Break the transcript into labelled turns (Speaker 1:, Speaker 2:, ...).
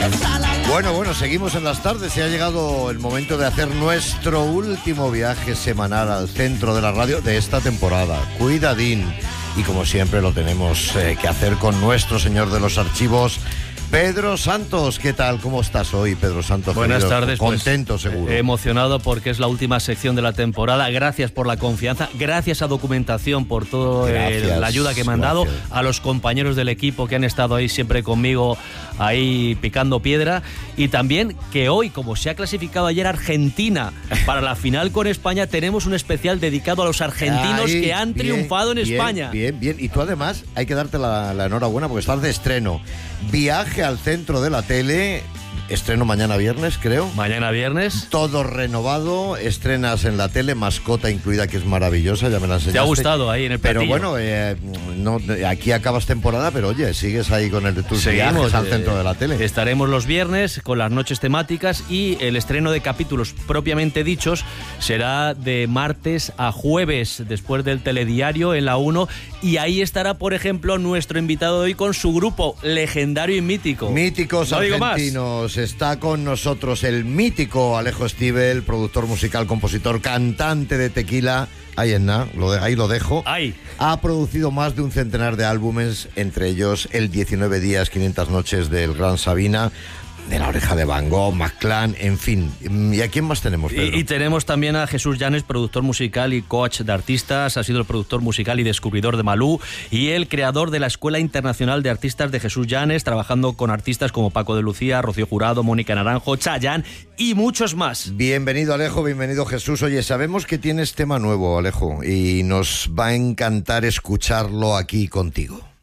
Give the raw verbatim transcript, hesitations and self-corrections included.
Speaker 1: Bueno, bueno, seguimos en las tardes y ha llegado el momento de hacer nuestro último viaje semanal al centro de la radio de esta temporada. Cuidadín. Y como siempre lo tenemos eh, que hacer con nuestro señor de los archivos, Pedro Santos. ¿Qué tal? ¿Cómo estás hoy, Pedro Santos?
Speaker 2: Buenas
Speaker 1: querido?
Speaker 2: tardes.
Speaker 1: Contento,
Speaker 2: pues,
Speaker 1: seguro.
Speaker 2: Eh, emocionado porque es la última sección de la temporada. Gracias por la confianza. Gracias a Documentación por toda eh, la ayuda que me han dado.
Speaker 1: Gracias.
Speaker 2: A los compañeros del equipo que han estado ahí siempre conmigo, ahí picando piedra. Y también que hoy, como se ha clasificado ayer Argentina para la final con España, tenemos un especial dedicado a los argentinos
Speaker 1: Ay,
Speaker 2: que han
Speaker 1: bien,
Speaker 2: triunfado en
Speaker 1: bien,
Speaker 2: España.
Speaker 1: Bien, bien. Y tú además hay que darte la, la enhorabuena porque estás de estreno. Viaje al centro de la tele. Estreno mañana viernes, creo.
Speaker 2: Mañana viernes.
Speaker 1: Todo renovado, estrenas en la tele, mascota incluida, que es maravillosa, ya me la enseñaste.
Speaker 2: ¿Te ha gustado ahí en el platillo?
Speaker 1: Pero bueno, eh, no, aquí acabas temporada, pero oye, sigues ahí con el de tus
Speaker 2: Seguimos,
Speaker 1: viajes al
Speaker 2: eh,
Speaker 1: centro de la tele.
Speaker 2: Estaremos los viernes con las noches temáticas y el estreno de capítulos propiamente dichos será de martes a jueves, después del telediario en la uno, y ahí estará, por ejemplo, nuestro invitado de hoy con su grupo legendario y mítico.
Speaker 1: Míticos
Speaker 2: No digo más.
Speaker 1: argentinos. Está con nosotros el mítico Alejo Stivel, productor musical, compositor, cantante de Tequila. Ahí en nada, lo de, ahí lo dejo.
Speaker 2: Ahí.
Speaker 1: Ha producido más de un centenar de álbumes, entre ellos el diecinueve días, quinientas noches del Gran Sabina, de La Oreja de Van Gogh, Maclán, en fin. ¿Y a quién más tenemos, Pedro?
Speaker 2: Y, y tenemos también a Jesús Llanes, productor musical y coach de artistas. Ha sido el productor musical y descubridor de Malú y el creador de la Escuela Internacional de Artistas de Jesús Llanes, trabajando con artistas como Paco de Lucía, Rocío Jurado, Mónica Naranjo, Chayanne y muchos más.
Speaker 1: Bienvenido, Alejo, bienvenido, Jesús. Oye, sabemos que tienes tema nuevo, Alejo, y nos va a encantar escucharlo aquí contigo.